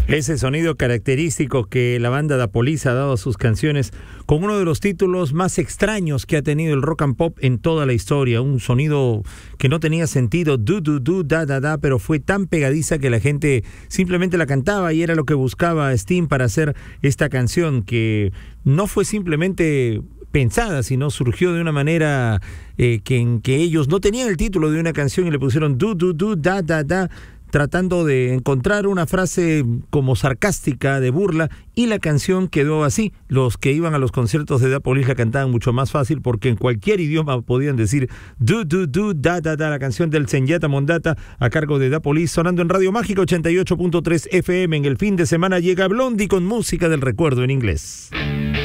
Ese sonido característico que la banda Da Police ha dado a sus canciones, con uno de los títulos más extraños que ha tenido el rock and pop en toda la historia. Un sonido que no tenía sentido, da, pero fue tan pegadiza que la gente simplemente la cantaba y era lo que buscaba Sting para hacer esta canción, que no fue simplemente pensada, sino surgió de una manera en que ellos no tenían el título de una canción y le pusieron da, tratando de encontrar una frase como sarcástica, de burla, y la canción quedó así. Los que iban a los conciertos de Da Police la cantaban mucho más fácil porque en cualquier idioma podían decir da, la canción del Senyata Mondata a cargo de Da Police, sonando en Radio Mágica 88.3 FM. En el fin de semana llega Blondie con música del recuerdo en inglés.